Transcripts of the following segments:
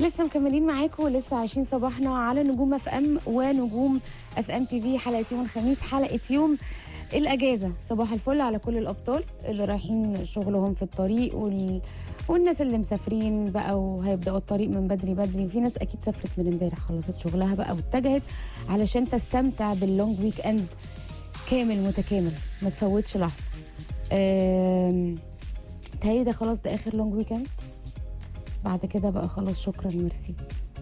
لسه مكملين معاكم ولسه عايشين صباحنا على نجوم اف ام ونجوم اف ام تي في. حلقه يوم الخميس، حلقه يوم الاجازه. صباح الفل على كل الابطال اللي رايحين شغلهم في الطريق والناس اللي مسافرين بقى وهيبداوا الطريق من بدري بدري. وفي ناس اكيد سافرت من امبارح، خلصت شغلها بقى واتجهت علشان تستمتع باللونج ويك اند كامل متكامل، ما تفوتش لحظه. تهيألي ده خلاص، ده اخر لونج ويك اند. بعد كده بقى خلاص، شكرا ميرسي.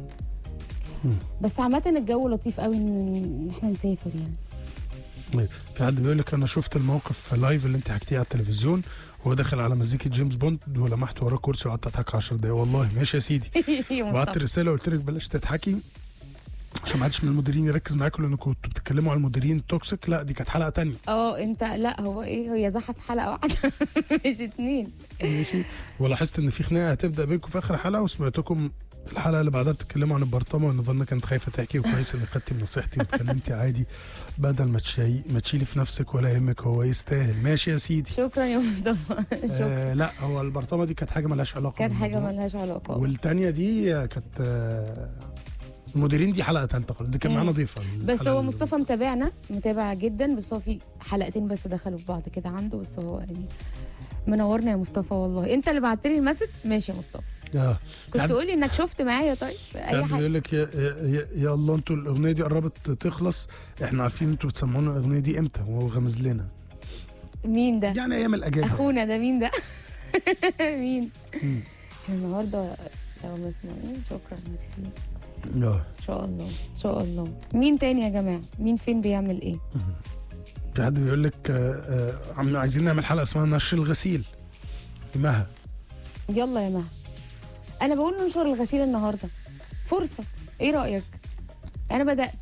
بس عامة الجو لطيف قوي ان احنا نسافر يعني. في حد بيقول لك انا شفت الموقف لايف اللي انت حكيتيه على التلفزيون، وهو داخل على مزيكا جيمس بوند ولمحت وراه كرسي وقعدت اضحك 10 دقايق. والله ماشي يا سيدي. وبعت رساله قلت لك بلاش تضحكي عشان ما حدش من المديرين يركز معاكم، لان كنتوا بتتكلموا على المديرين التوكسيك. لا دي كانت حلقه تانية. انت لا، هو ايه، هي زحف حلقه واحده مش 2. ماشي. ولاحظت ان في خناقه هتبدا بينكم في اخر حلقه، وسمعتكم الحلقه اللي بعدها بتتكلموا عن البرطمه، وان فانا كانت خايفه تحكي، وكويس انك خدتي بنصيحتي واتكلمتي عادي بدل ما تشيلي في نفسك ولا يهمك، هو يستاهل. ماشي يا سيدي، شكرا يا مصطفى. شكرا. لا هو البرطمه دي كانت حاجه ملهاش علاقه، كانت حاجه ملهاش علاقه. والتانيه دي كانت المديرين دي حلقه ثالثه خالص، دي كان معانا ضيفه. بس هو مصطفى متابع جدا، بس هو في حلقتين بس دخلوا في بعض كده عنده، بس هو يعني منورنا يا مصطفى. والله انت اللي بعت لي المسج. ماشي يا مصطفى. كنت تقولي انك شفت معايا. طيب اي حاجه بيقول لك يا الله انتوا الاغنيه دي قربت تخلص، احنا عارفين انتوا بتسمعونا الاغنيه دي امتى، وهو غمز لنا. مين ده؟ يعني ايام الاجازه. اخونا ده مين ده؟ مين؟ النهارده لو ما اسمعين. شكرا ميرسي. ان شاء الله ان شاء الله. مين تاني يا جماعه؟ مين فين بيعمل ايه؟ في حد بيقول لك عايزين نعمل حلقه اسمها نشر الغسيل. مها يلا يا مها، انا بقول ننشر الغسيل النهارده، فرصه. ايه رايك؟ انا بدات.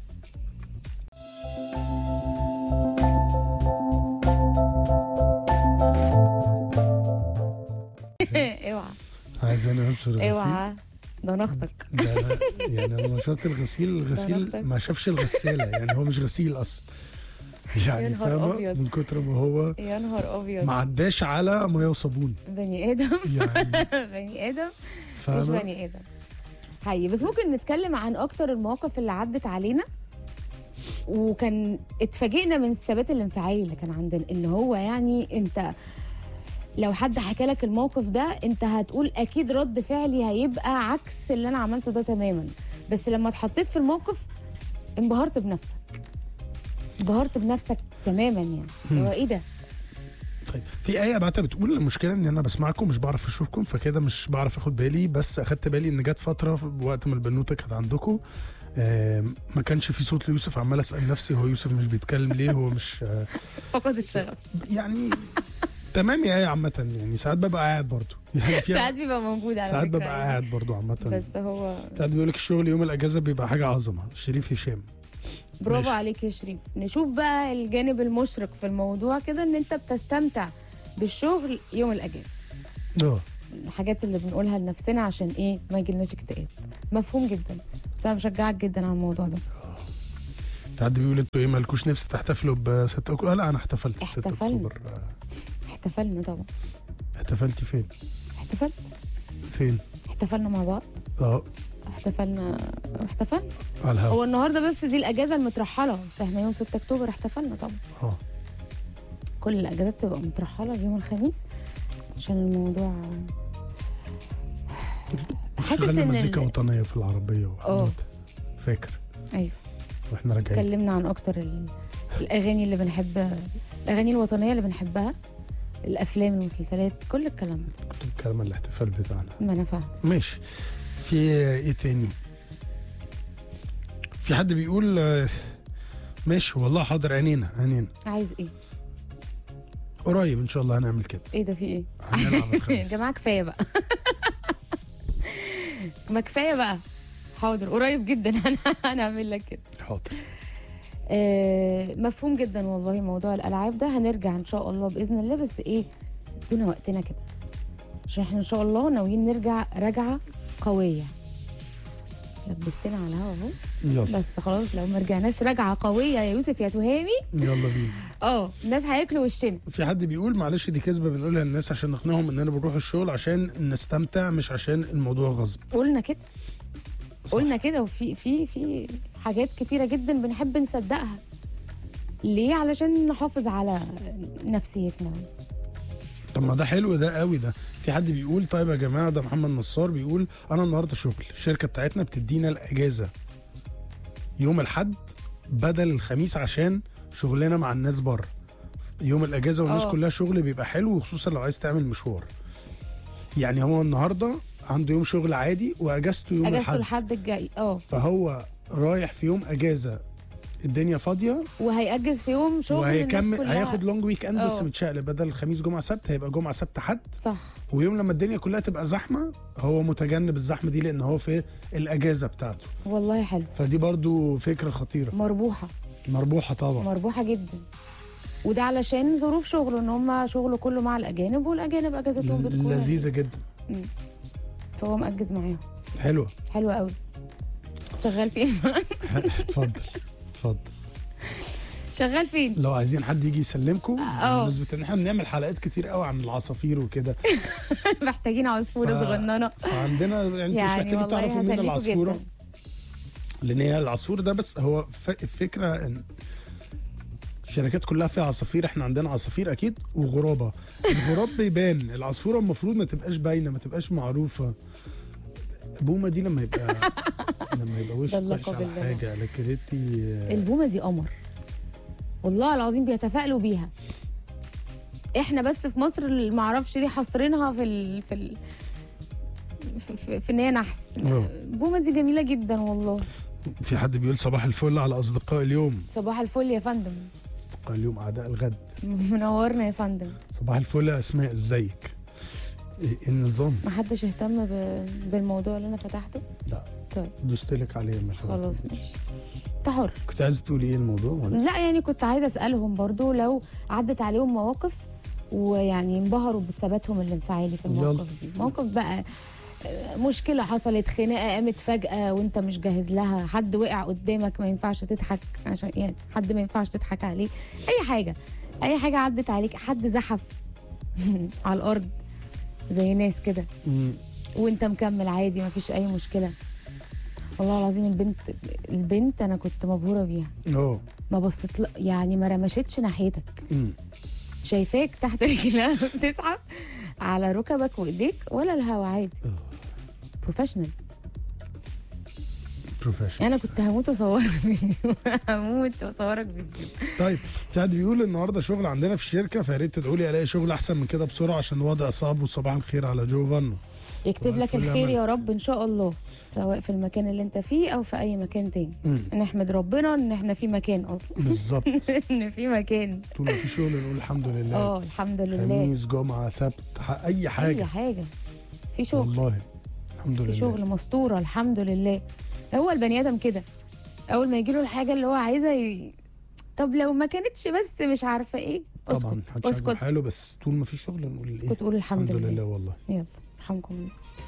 اوعى عايزين ننشر الغسيل. اوعى، ده نخطك. يعني لما نشرت الغسيل ما شافش الغساله، يعني هو مش غسيل اصلا. يعني فاهمه من كتر ما هو يا نهار ابيض ما عداش على ميه وصابون. بني ادم يعني بني ادم مش بني ادم حقيقي. بس ممكن نتكلم عن اكتر المواقف اللي عدت علينا، وكان اتفاجئنا من الثبات الانفعالي اللي كان عندنا. ان هو يعني انت لو حد حكى لك الموقف ده انت هتقول اكيد رد فعلي هيبقى عكس اللي انا عملته ده تماما، بس لما اتحطيت في الموقف انبهرت بنفسك تماما. يعني هو ايه ده؟ طيب في آية بعتها بتقول المشكلة ان انا بسمعكم مش بعرف اشوفكم، فكده مش بعرف اخد بالي، بس اخدت بالي ان جت فترة وقت ما البنوتة كانت عندكم ما كانش في صوت ليوسف. عمال اسأل نفسي هو يوسف مش بيتكلم ليه، هو مش فقد الشغف يعني. تمام يا آية. عامة يعني ساعات ببقى قاعد برضو، يعني ساعات بيبقى موجود على ساعات فكرة ببقى قاعد برضو عامة. بس هو ساعات بيقول لك الشغل يوم الاجازة بيبقى حاجة عظمة. شريف هشام. برافو عليك يا شريف. نشوف بقى الجانب المشرق في الموضوع كده، ان انت بتستمتع بالشغل يوم الاجازه. الحاجات اللي بنقولها لنفسنا عشان ايه ما يجيلناش اكتئاب. مفهوم جدا، بس انا بشجعك جدا على الموضوع ده. حد بيقول انتوا ايه مالكوش نفس تحتفلوا ب 6 اكتوبر؟ لا انا احتفلت ب 6 اكتوبر. احتفلنا طبعا. احتفلتي فين؟ احتفلنا مع بعض. احتفلنا على الهوا. هو النهارده بس دي الاجازه المترحله، بس احنا يوم 6 اكتوبر احتفلنا طبعا. كل الاجازات تبقى مترحله في يوم الخميس عشان الموضوع. حاسس ان مزيكا وطنيه في العربيه فاكر. ايوه واحنا راجعين اتكلمنا عن اكتر الاغاني اللي بنحبها، الاغاني الوطنيه اللي بنحبها، الافلام، المسلسلات، كل الكلام ده. كنت بتكلم عن الاحتفال بتاعنا. ما انا فاهم. ماشي. في ايه تاني؟ في حد بيقول ماشي والله حاضر، عينينا. عايز ايه؟ قريب ان شاء الله هنعمل كده. ايه ده؟ في ايه؟ هنلعب الخميس. يا جماعه كفايه بقى. ما كفايه بقى. حاضر قريب جدا هنعمل لك كده. حاضر. مفهوم جدا والله. موضوع الالعاب ده هنرجع ان شاء الله باذن الله، بس ايه ادونا وقتنا كده عشان احنا ان شاء الله ناويين نرجع رجعه قويه. لبستنا على الهوا اهو. بس خلاص لو ما رجعناش رجعه قويه يا يوسف يا تهامي يلا بينا. الناس هياكلوا وشنا. في حد بيقول معلش دي كذبه بنقولها للناس عشان نقنعهم اننا بنروح الشغل عشان نستمتع مش عشان الموضوع غصب. قلنا كده قلنا كده، وفي في حاجات كتيره جدا بنحب نصدقها. ليه؟ علشان نحافظ على نفسيتنا. طب ما ده حلو ده قوي ده. في حد بيقول طيب يا جماعه، ده محمد نصار بيقول انا النهارده شغل، الشركه بتاعتنا بتدينا الاجازه يوم الاحد بدل الخميس عشان شغلنا مع الناس بره. يوم الاجازه والناس كلها شغل بيبقى حلو، وخصوصا لو عايز تعمل مشوار. يعني هو النهارده عنده يوم شغل عادي واجازته يوم اجازته الحد الجاي. فهو رايح في يوم اجازه الدنيا فاضيه، وهيأجز في يوم شغل، وهيكمل هياخد لونج ويك اند بس متشقلب، بدل الخميس جمعه سبت هيبقى جمعه سبت حد. صح. ويوم لما الدنيا كلها تبقى زحمه هو متجنب الزحمه دي لان هو في الاجازه بتاعته. والله حلو. فدي برضو فكره خطيره. مربوحه طبعا، مربوحه جدا. وده علشان ظروف شغله، ان هم شغله كله مع الاجانب، والاجانب اجازتهم بتكون لذيذه جدا. فهو مأجز معاهم. حلوه قوي. شغال فين؟ اتفضل. شغال فين؟ لو عايزين حد يجي يسلمكم، بالنسبه ان احنا بنعمل حلقات كتير قوي عن العصافير وكده. محتاجين عصفوره صغننه. فعندنا يعني مش محتاجين تعرفوا مين العصفوره، لان هي العصفور ده بس هو الفكره ان الشركات كلها فيها عصافير. احنا عندنا عصافير اكيد وغرابه. الغراب بيبان، العصفوره المفروض ما تبقاش باينه، ما تبقاش معروفه. بومه دي لما يبقى وش وحش على حاجه، لكن البومه دي قمر والله العظيم، بيتفائلوا بيها. احنا بس في مصر ما اعرفش ليه حاصرينها في ان هي نحس. البومه دي جميله جدا والله. في حد بيقول صباح الفل على اصدقاء اليوم. صباح الفل يا فندم. اصدقاء اليوم اعداء الغد. منورنا يا فندم. صباح الفل يا اسماء، ازيك؟ ايه النظام؟ ما حدش اهتم بالموضوع اللي انا فتحته؟ لا. طيب دوست لك عليه ما شاء الله. خلاص ماشي، انت حر. كنت عايزه تقولي ايه الموضوع؟ لا يعني كنت عايزه اسالهم برضو لو عدت عليهم مواقف ويعني انبهروا بثباتهم الانفعالي في المواقف دي. موقف بقى مشكله حصلت، خناقه قامت فجاه وانت مش جاهز لها، حد وقع قدامك ما ينفعش تضحك عشان يعني حد ما ينفعش تضحك عليه، اي حاجه عدت عليك، حد زحف على الارض زي ناس كده وانت مكمل عادي ما فيش اي مشكله. والله العظيم البنت انا كنت مبهوره بيها. ما بصت يعني ما رمشتش ناحيتك. شايفاك تحت رجلها بتزحف على ركبك وايديك ولا الهوا، عادي. بروفيشنال. انا كنت هموت واصورك فيديو. هموت واصورك فيديو. طيب في حد بيقول النهارده شغل عندنا في الشركه، فيا ريت تدعوا لي الاقي شغل احسن من كده بسرعه عشان الوضع صعب. وصباح الخير على جوفانو. يكتب لك الخير يا رب ان شاء الله، سواء في المكان اللي انت فيه او في اي مكان تاني. نحمد ربنا ان احنا في مكان اصلا. بالظبط. ان في مكان، طول ما في شغل نقول الحمد لله. الحمد لله. خميس جمعه سبت اي حاجه في شغل والله الحمد لله. في شغل مستوره الحمد لله. هو البني ادم كده اول ما يجي له الحاجه اللي هو عايزها طب لو ما كانتش بس مش عارفه ايه، طبعا هتشجع حاله، بس طول ما في شغل نقول ايه؟ تقول الحمد لله. والله. يلا ارحمكم الله.